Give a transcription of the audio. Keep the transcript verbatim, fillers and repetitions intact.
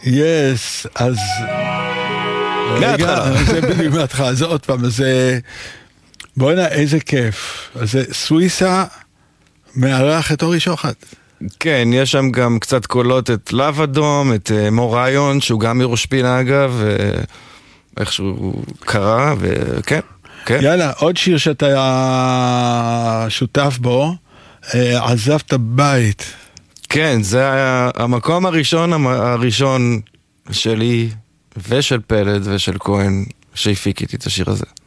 יס, אז... מההתחלה. זה בדיוק מההתחלה, זה עוד פעם, זה... בואי נראה, איזה כיף. אז סוויסה מארח את אורי שוחט. כן, יש שם גם קצת קולות את לב אדום, את מוריון, שהוא גם מראש פינה אגב, ואיכשהו קרה, וכן, כן. יאללה, עוד שיר שאתה שותף בו, עזבת בית. כן, זה היה המקום הראשון, הראשון שלי ושל פלד ושל כהן שהפיק איתי את השיר הזה.